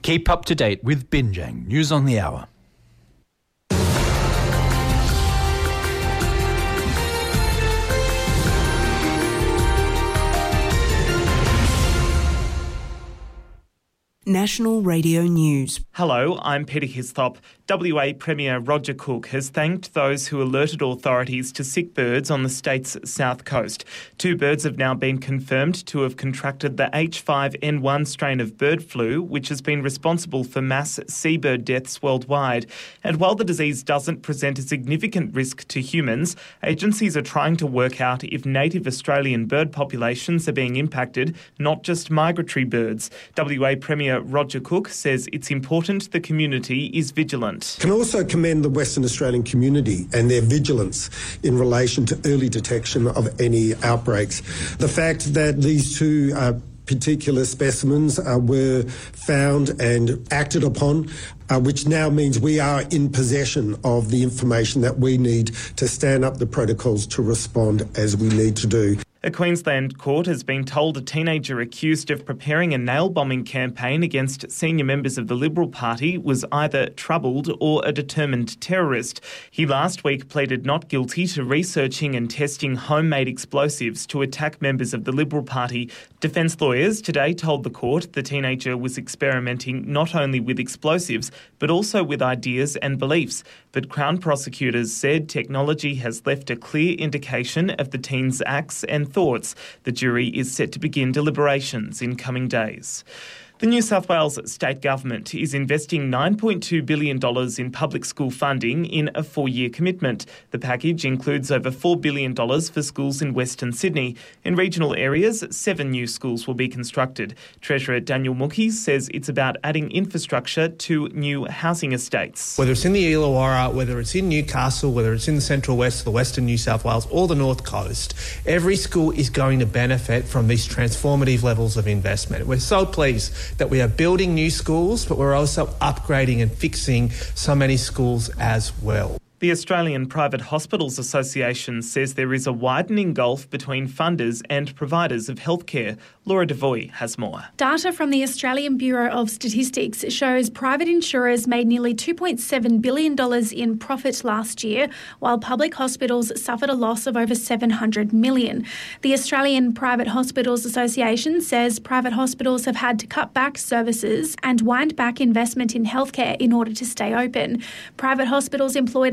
Keep up to date with Binjang News on the Hour. National Radio News. Hello, I'm Peter Hislop. WA Premier Roger Cook has thanked those who alerted authorities to sick birds on the state's south coast. 2 birds have now been confirmed to have contracted the H5N1 strain of bird flu, which has been responsible for mass seabird deaths worldwide. And while the disease doesn't present a significant risk to humans, agencies are trying to work out if native Australian bird populations are being impacted, not just migratory birds. WA Premier Roger Cook says it's important the community is vigilant. Can also commend the Western Australian community and their vigilance in relation to early detection of any outbreaks. The fact that these 2 particular specimens were found and acted upon, which now means we are in possession of the information that we need to stand up the protocols to respond as we need to do. A Queensland court has been told a teenager accused of preparing a nail-bombing campaign against senior members of the Liberal Party was either troubled or a determined terrorist. He last week pleaded not guilty to researching and testing homemade explosives to attack members of the Liberal Party. Defence lawyers today told the court the teenager was experimenting not only with explosives but also with ideas and beliefs. But Crown prosecutors said technology has left a clear indication of the teen's acts and thoughts. The jury is set to begin deliberations in coming days. The New South Wales state government is investing $9.2 billion in public school funding in a 4-year commitment. The package includes over $4 billion for schools in Western Sydney. In regional areas, 7 new schools will be constructed. Treasurer Daniel Mookie says it's about adding infrastructure to new housing estates. Whether it's in the Illawarra, whether it's in Newcastle, whether it's in the Central West, the Western New South Wales or the North Coast, every school is going to benefit from these transformative levels of investment. We're so pleased that we are building new schools, but we're also upgrading and fixing so many schools as well. The Australian Private Hospitals Association says there is a widening gulf between funders and providers of healthcare. Laura Devoy has more. Data from the Australian Bureau of Statistics shows private insurers made nearly $2.7 billion in profit last year, while public hospitals suffered a loss of over $700 million. The Australian Private Hospitals Association says private hospitals have had to cut back services and wind back investment in healthcare in order to stay open. Private hospitals employed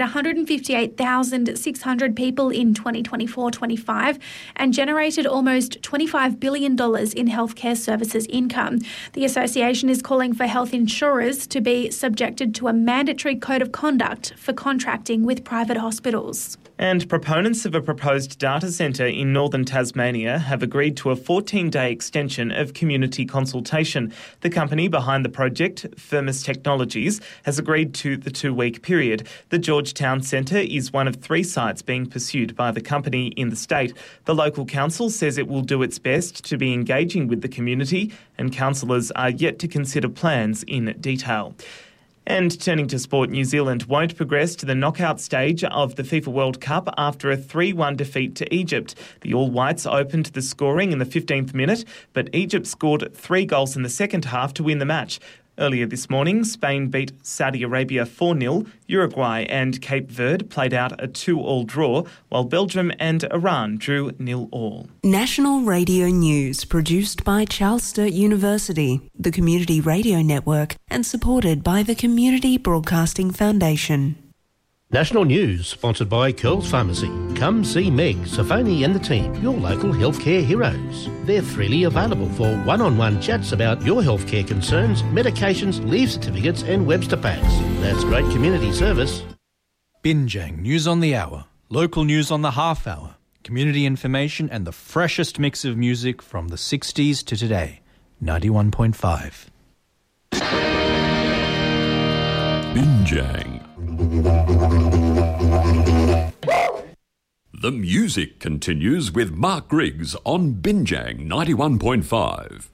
158,600 people in 2024-25 and generated almost $25 billion in healthcare services income. The association is calling for health insurers to be subjected to a mandatory code of conduct for contracting with private hospitals. And proponents of a proposed data centre in northern Tasmania have agreed to a 14-day extension of community consultation. The company behind the project, Firmus Technologies, has agreed to the 2-week period. The Georgetown Centre is one of 3 sites being pursued by the company in the state. The local council says it will do its best to be engaging with the community, and councillors are yet to consider plans in detail. And turning to sport, New Zealand won't progress to the knockout stage of the FIFA World Cup after a 3-1 defeat to Egypt. The All Whites opened the scoring in the 15th minute, but Egypt scored 3 goals in the second half to win the match. Earlier this morning, Spain beat Saudi Arabia 4-0. Uruguay and Cape Verde played out a 2-2 draw, while Belgium and Iran drew 0-0. National Radio News, produced by Charles Sturt University, the Community Radio Network, and supported by the Community Broadcasting Foundation. National News, sponsored by Curls Pharmacy. Come see Meg, Safoni and the team, your local healthcare heroes. They're freely available for one-on-one chats about your healthcare concerns, medications, leave certificates and Webster packs. That's great community service. Binjang News on the Hour, local news on the half hour, community information and the freshest mix of music from the 60s to today. 91.5. Binjang. The music continues with Mark Griggs on Binjang 91.5.